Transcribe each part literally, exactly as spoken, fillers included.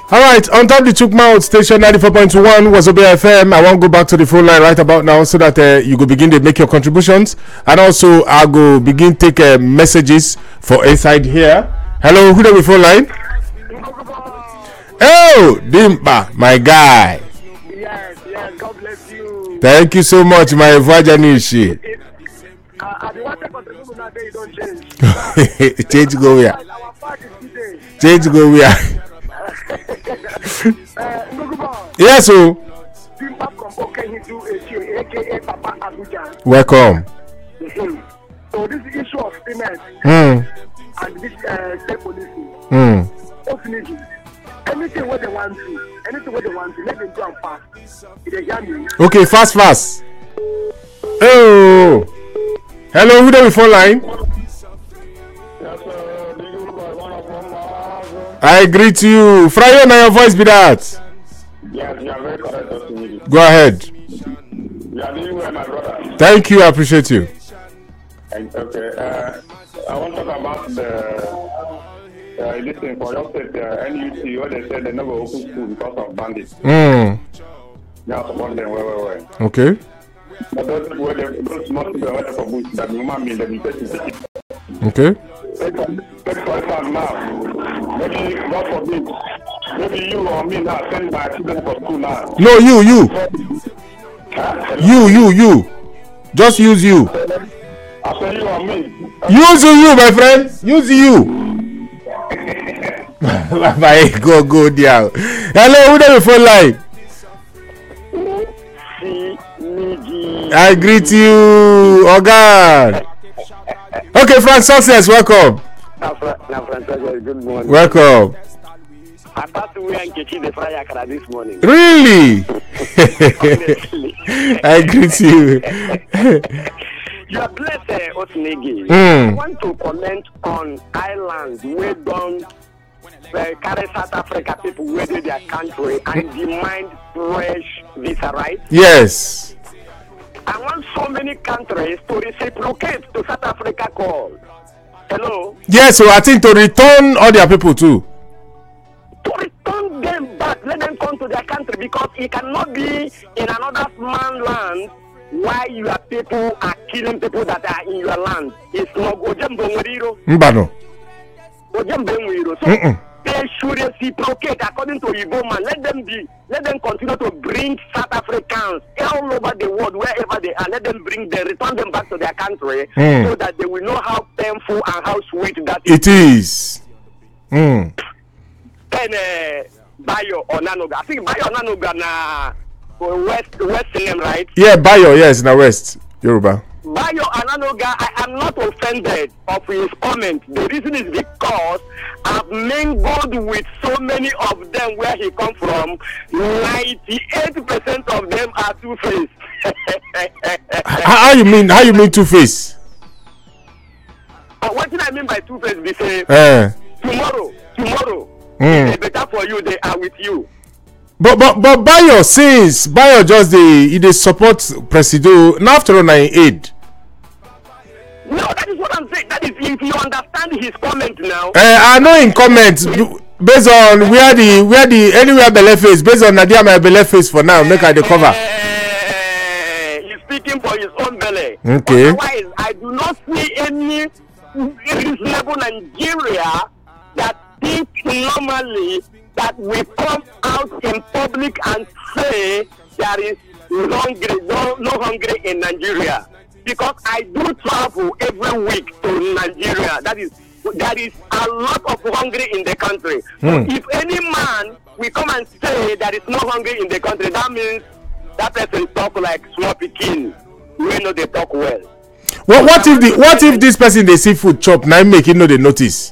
All right, on top the Chukma station ninety-four point one was O B F M. I want to go back to the phone line right about now so that uh, you go begin to make your contributions, and also I go begin take uh, messages for inside here. Hello, who do we phone line? Oh, Dimpa, my guy. Yes, yes, God bless you. Thank you so much, my Vajanishi. I want to contribute now, they don't change. Change go where? Change go where? Yes, so. Welcome. So this issue of payment mm. and this uh, state police, mm. anything what they want to, anything what they want to, let them go and fast. Okay, fast, fast. Oh, hello, who do we phone line? I greet you. Frayo, now your voice be that. Yes, you are very correct. Go ahead. You are doing well, my brother. Thank you, I appreciate you. Okay, uh, I want to talk about the uh, listen for your state, uh, N U T, what they said they never open school because of bandits. Mm. Now support them well, well, well. Okay. But those people, those small people, whether for bush, that woman mean that you take it. Okay. Take for instance now, maybe God forbid, maybe you or me now send my children for school now. No, you, you. Huh? You, you, you. Just use you. I say you or me. Use you, my friend. Use you. My go go there. Hello, who do we phone line? I greet you, Ogan. Okay, Frank Success, welcome. Good morning. Welcome. I passed away and Kechi the fire this morning. Really? I greet you. You are blessed, uh, Osinegi. Mm. I want to comment on islands where don't uh, carry South Africa people where they their country and demand fresh visa, right? Yes. I want so many countries to reciprocate to South Africa call. Hello? Yes, so I think to return all their people too. To return them back, let them come to their country because it cannot be in another man's land while your people are killing people that are in your land. It's not Ojembongwiro. Mbano. Ojembongwiro. So mm-mm. They should reciprocate according to Igbo man. Let them be, let them continue to bring South Africans all over the world, wherever they are. Let them bring them, return them back to their country mm. so that they will know how painful and how sweet that it is. Mm. Then uh, Bayo Onanoga. I think Bayo Onanoga na West West name, right? Yeah, Bayo, yes, na West Yoruba. Bayo Onanoga, I am not offended of his comment. The reason is because I've mingled with so many of them where he come from. ninety-eight percent of them are two-faced. how, how you mean? How you mean two-faced? Uh, what did I mean by two-faced? They say uh. tomorrow, tomorrow. Mm. It's better for you, they are with you. But but but Bayo since Bayo just the he dey support Presido now after all na aid. No, that is what I'm saying. That is if you understand his comment now. Uh, I know in comments based on where the where the anywhere belle face based on Nadia my belle face for now make I the cover. Uh, he's speaking for his own belly. Okay. Otherwise, I do not see any reasonable Nigeria that think normally that we come out in public and say there is hungry, no, no hungry in Nigeria. Because I do travel every week to Nigeria. That is, there is a lot of hungry in the country. Mm. So if any man will come and say there is no hungry in the country, that means that person talk like small pikin. We know they talk well. What what if the what if this person they see food chop now make it know they notice?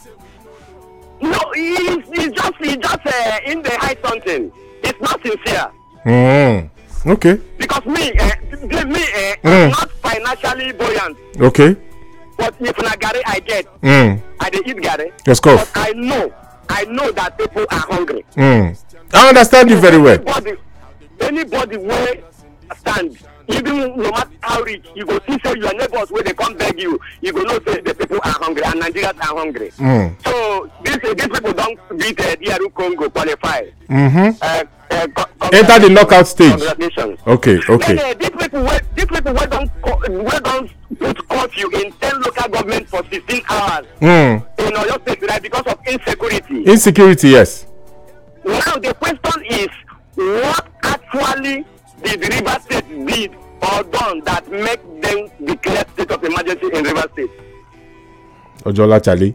No, he's, he's just he's just uh, in the hide something. It's not sincere. Mm. Okay. Because me, uh, me, uh, mm. I'm not financially buoyant. Okay. But if na gari I get, mm. I dey eat gari. Just cough. But I know, I know that people are hungry. Mm. I understand you very well. Anybody, anybody will stand even no matter how rich, you go see say your neighbors where they come beg you, you go know say the people are hungry and Nigerians are hungry. Mm. So these uh, these people don't beat uh, D R U Congo qualify. Mm-hmm. Uh, uh, co- Enter the knockout stage. Congratulations. Okay, okay. Then, uh, these people where these people where don't co- where don't put curfew in ten local governments for sixteen hours Mm. in Oyo State, right, because of insecurity. Insecurity, yes. Now the question is, what actually did Rivers State did or done that make them declare state of emergency in Rivers State? Ojola Charlie.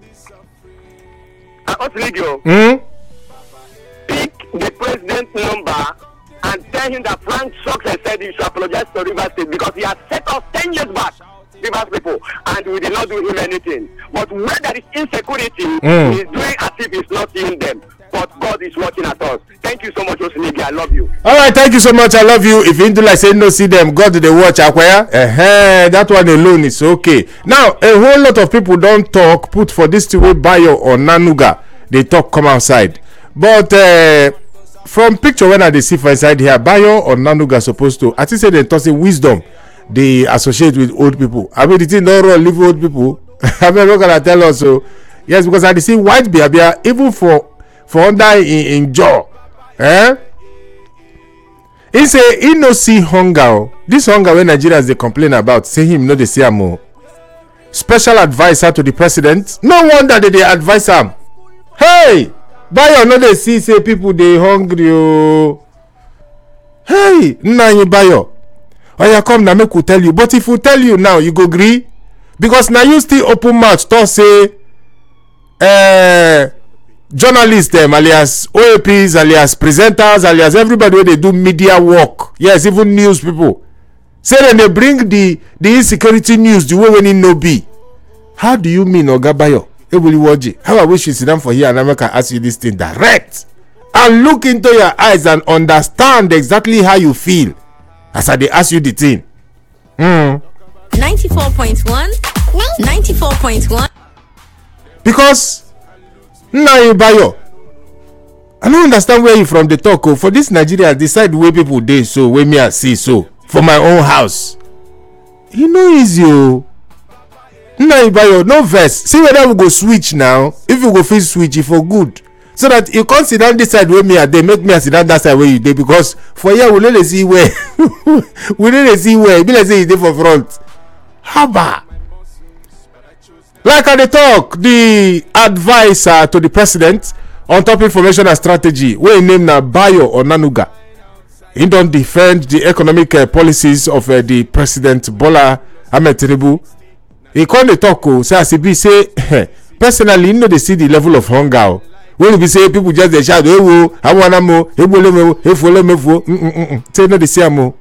Uh, Osligio, Mm. pick the president's number and tell him that Frank Success said he should apologize to Rivers State because he has set us ten years back, Rivers people, and we did not do him anything. But where there is insecurity, Mm. he's doing as if he's not seeing them. But God is watching at us. Thank you so much, Osinigi. I love you. All right, thank you so much. I love you. If you do like say no see them, God they watch Akwaya. Uh-huh, that one alone is okay. Now, a whole lot of people don't talk, put for this two way Bayo or Nanuga. They talk come outside. But uh, from picture when I they see for inside here, Bayo or Nanuga supposed to, I think say they talk say wisdom they associate with old people. I mean the thing don't run leave old people. I mean not gonna tell us so. Yes, because I see white behavior even for for under in, in jaw. Eh? He say he no see hunger. This hunger when Nigerians they complain about, say him no they see am o. Special advisor to the president. No wonder that they advise him. Hey, Bayo no they see say people they hungry o. Hey, nna you Bayo. Oya come na make we tell you. But if we tell you now, you go gree because now you still open mouth talk say eh. Uh, journalists them alias O A Ps alias presenters alias everybody wey dey do media work, yes, even news people say dem dey bring the the insecurity news the way wey e no be. How do you mean Oga Bayo Ebuliwoji? How I wish you sit down for here and I can ask you this thing direct and look into your eyes and understand exactly how you feel as I dey ask you the thing. Mm. ninety-four point one ninety-four point one Because Nna Bayo, I don't understand where you from the talk. Oh, for this Nigeria, decide where people dey so, where me I see so for my own house. You know easy oh. Nna Bayo, no verse. See whether we go switch now. If you go fit switch, it for good, so that you can't sit down this side where me are. They make me sit down that side where you dey because for here we no see where we no see where. Be like say you dey for front. Haba. Like I dey talk, the advisor to the president on top information and strategy, wey im name na Bayo Onanuga, he don defend the economic uh, policies of uh, the president Bola Ahmed Tinubu. He come dey talk o, say as e be say personally he no dey see the level of hunger. When we say people just dey shout, "Ewo, awanamo, ebolemo, efolemefo," mm say no dey see am o.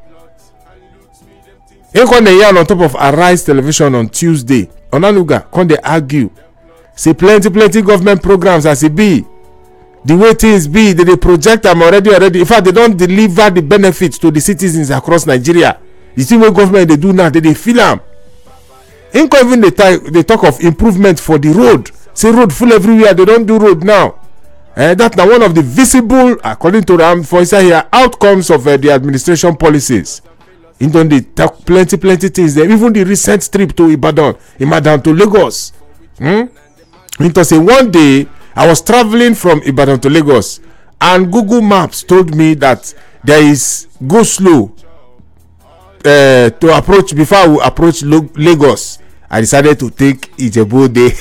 He come dey yarn on top of Arise Television on Tuesday. Onanuga come dey argue say plenty plenty government programs as e be, the way things be, they dey project am already already. In fact, they don deliver the benefits to the citizens across Nigeria. The thing wey government dey do now, they dey feel am. Him come even dey dey talk of improvement for the road. Say road full everywhere, they don do road now. Eh, that na one of the visible, according to am for inside here, outcomes of uh, the administration policies. He don dey talk plenty plenty things there. Even the recent trip to Ibadan, Ibadan to Lagos. Hmm? He talk say one day I was traveling from Ibadan to Lagos and Google Maps told me that there is go slow uh, to approach before I will approach Lo- Lagos. I decided to take Ijebu-Ode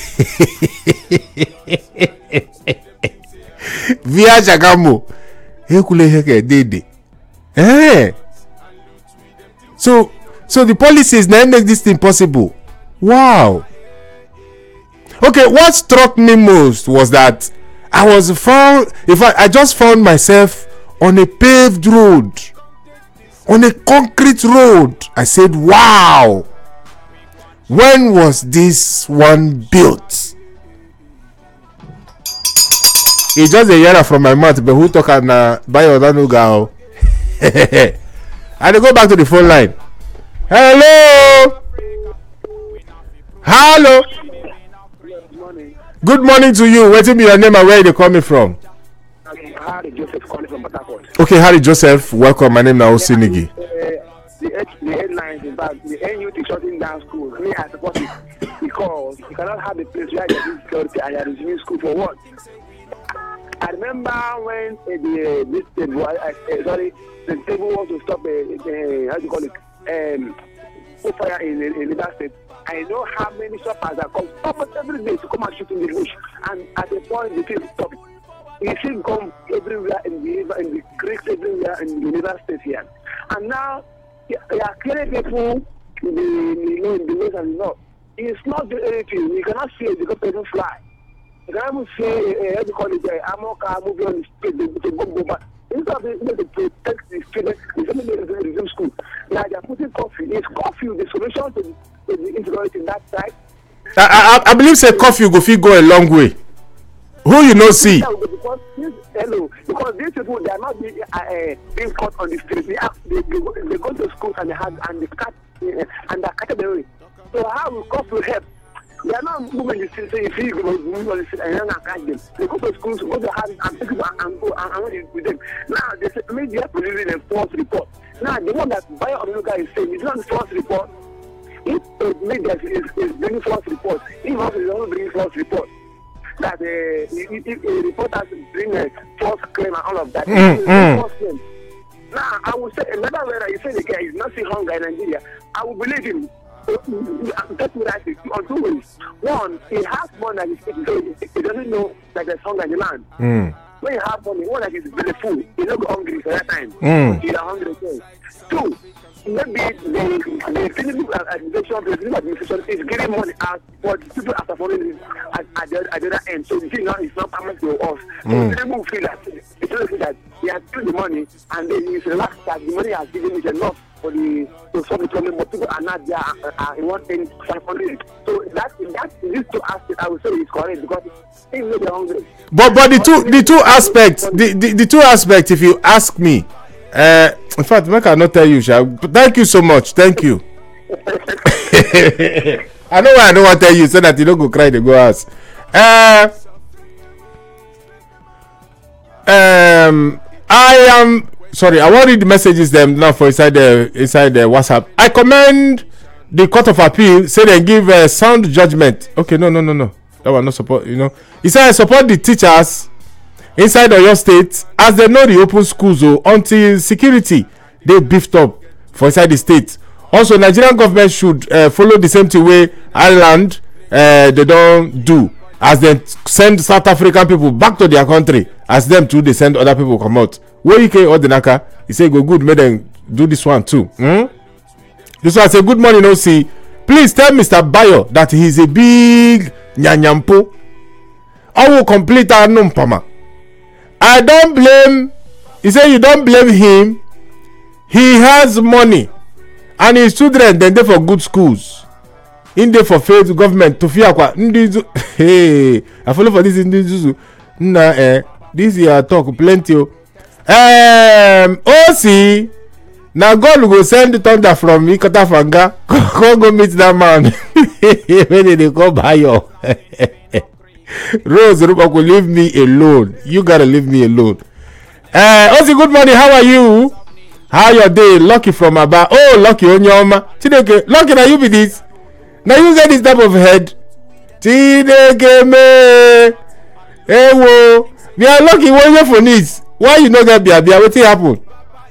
via Jagamo. Ekule heke dede. Eh. So, so the policies now make this thing possible. Wow. Okay, what struck me most was that I was found, in fact, I just found myself on a paved road, on a concrete road. I said, wow. When was this one built? It's just a year from my mouth, but who talk and uh, buy another girl? And I go back to the phone line. Hello. Hello. Good morning. Good morning to you. What's your name and where are you coming from? I'm Harry Joseph calling from Port Harcourt. Okay, Harry Joseph. Welcome. My name is Osinigi. Uh, the, the headlines about the N U T shutting down schools. Me, I support it because you cannot have a place where there is security and there is new school for what? I remember when uh, the this table, uh, uh, sorry, the table was to stop a uh, uh, how do you call it um fire in in River State. I know how many shoppers are come almost every day to come and shoot in the bush, and at the point the thing stop. You see come everywhere in the river, in the creeks everywhere in the River State here, and now they are killing people in the you know in the west and the north. It's not doing anything. You cannot see it because they don't fly. You can even see uh, how do you call it uh, ammo car moving on the street to go go back. Instead of being able to protect the students, the same way they resume school. Now they are putting curfew. Is curfew the solution to the, to the insecurity in that side? I, I, I believe say curfew go fit go a long way. Who you know see? Because this, hello, because these people they are not being, uh, uh, being caught on the street. They, have, they, they, go, they go to school and they have and they cut uh, and they cut the way. So how will curfew help? They are not moving the street. Say if you go move on the street and then catch them, they go to schools, go to house and pick them and go and, and what with them. Now they say maybe you have to read a false report. Now the one that Bayo Onunuga is saying it's not the false report. If the media is, is bringing false reports, he also is also bringing false reports. That uh, if, if a reporter bring a false claim and all of that, Mm, mm. false claim. Now I will say another way that you say the guy is not seeing hunger in Nigeria. I will believe him. That's what I think. On two ways. One, he has money that is taking, so he, he doesn't know that there's hunger in the land. Mm. When you have money, one that is very full, he's not hungry for that time. Mm. He's hungry again. Two, maybe the the Tinubu administration, the Tinubu administration is giving money out for the people after following at, at, the, at the other end. So the thing now is not permanent to us. So Mm. Tinubu feel that it's not feel that he has given the money and then he's relaxed that the money he has given is enough for the to solve the problem, but people are not there uh, uh, in one thing secondary. So that that these two aspects I would say is correct because things may be hungry. But but the two the two aspects the, the, the two aspects if you ask me, uh, in fact I cannot tell you, Sha, but thank you so much, thank you. I know why I don't want to tell you so that you don't go cry the go house. Uh, um, I am sorry. I want to read the messages them now for inside the inside the WhatsApp. I commend the Court of Appeal. Say they give a sound judgment. Okay, no, no, no, no. That one not support. You know, he said I support the teachers inside Oyo State as they know the open schools oh, until security they beefed up for inside the state. Also, Nigerian government should uh, follow the same thing way Ireland uh, they don't do, as they send South African people back to their country, as them too they send other people come out. Where you can order Naka, he say go good, make them do this one too. Hmm? This one say good morning, O C. Please tell Mister Bayo that he's a big nyanyampo. I will complete our numpama. I don't blame. He say you don't blame him. He has money. And his children then they for good schools. In there for faith government to fear kwa. Hey, I follow for this in this. Nah, eh, this year talk plenty. Um, O C. Now God will go send thunder from me, Ikota Fanga. Go go meet that man. When did they go buy you? Rose Rupa will leave me alone. You gotta leave me alone. Uh, O C, good morning. How are you? How your day? Lucky from Aba. Oh, Lucky on your ma. Chineke, Lucky now you be this. Now you get this type of head. Chineke me. Hey wo. We are lucky when you for this. Why you not get bia bia? What happen?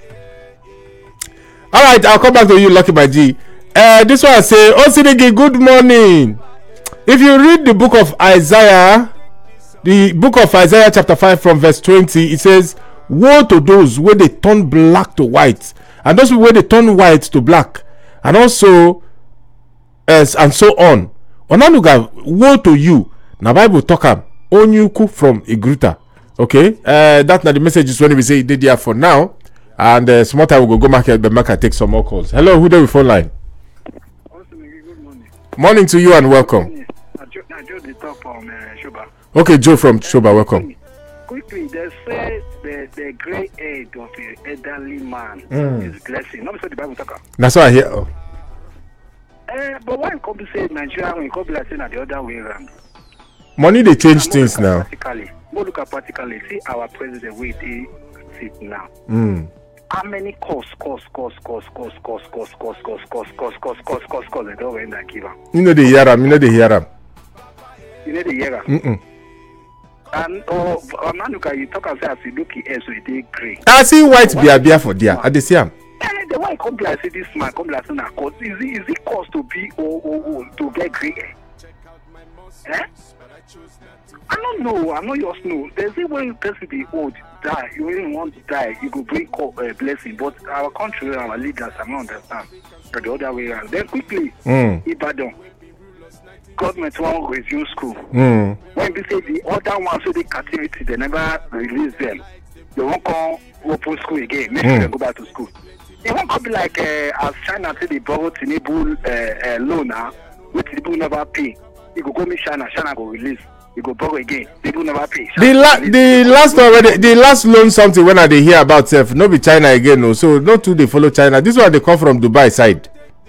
All right, I'll come back to you, Lucky my G. Uh, this one say, oh Sinigi, good morning. If you read the book of Isaiah, the book of Isaiah chapter five from verse twenty, it says, woe to those where they turn black to white, and those where they turn white to black, and also as and so on. Onanuga, woe to you. Now Bible talk am Onyuku from Igruta. Okay, uh, that's not the messages when we say it did here for now, and uh, small time we go go market, but market take some more calls. Hello, who there with phone line? Good morning. Morning to you and welcome. I just the talk from uh, Shoba. Okay, Joe from Shoba, welcome. Quickly, they say the the great age of an elderly man Mm. is blessing. Not so the Bible talk. That's what I hear. Oh. Uh, but why come to say Nigeria when you come like saying the other way around? Money they change things now. Practically, more look at practically. See our president where he sit now. Mm. how many course, course, course, course, course, course, course, course, course, course, course, course, course, course, course, they don't end that give them. You know the hear am, you know the hear am. You know the hear am. Mm-mm. And oh, Manuka, you talk as as you look at so it grey. I see white beer beer for there. I dey see am. The one come like say this man come like say na cause is it is it cost to be oh oh oh to get grey hair? Eh? I don't know. I know yours know. There's a way person be old, die. You really want to die. You go bring uh, blessing. But our country, our leaders, I don't understand. But the other way around. Then quickly, Mm. Ibadan, government won't resume school. Mm. When we say the other ones, so the captivity, they never release them. They won't come open school again. Make sure Mm. they go back to school. It won't come be like uh, as China say they borrow Tinubu uh, uh, loan now, which Tinubu never pay. You go go meet China, China go release. You go borrow again. People never pay. The la- the last already the last loan something when I dey hear about self no be China again no, so no too they follow China. This one they come from Dubai side.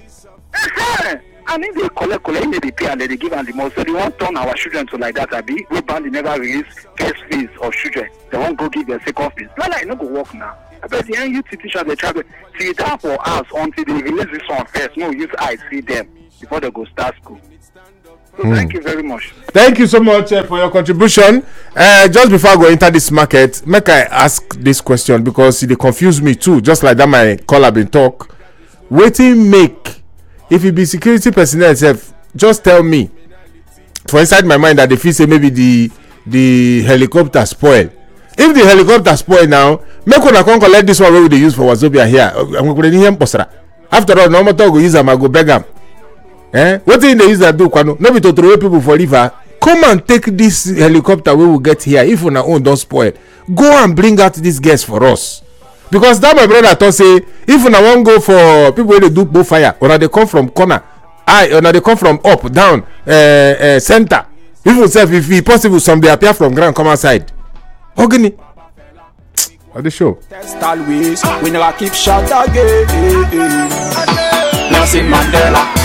And if they collect collect if they pay and they give them the most, so they won't turn our children to like that. Abi we ban they never release first fees of children. They won't go give their second fees. No, like no go work now. I bet the N U T teachers they try to see that for us until they release this one first. No use eyes see them before they go start school. So mm. Thank you very much. Thank you so much uh, for your contribution. Uh, just before I go enter this market, make I ask this question because they confuse me too. Just like that, my caller been talk. Waiting make if it be security personnel itself, just tell me. For inside my mind that they feel say maybe the the helicopter spoil. If the helicopter spoil now, make una come collect this one wey we dey use for Wazobia here. I'm going to hear postra. After all, no matter go use am, I go beg am. Eh? What thing they use that do, Kwano? No be to throw away people for river. Come and take this helicopter we will get here. If una own don't spoil, go and bring out these guests for us. Because that my brother thought say, if una won't go for people where they do bow fire, or they come from corner, I or they come from up, down, uh, uh, center. Even self, if it possible, some they appear from ground, come outside. Ogini. At the show. Test always, we never keep shot again. Nelson Mandela.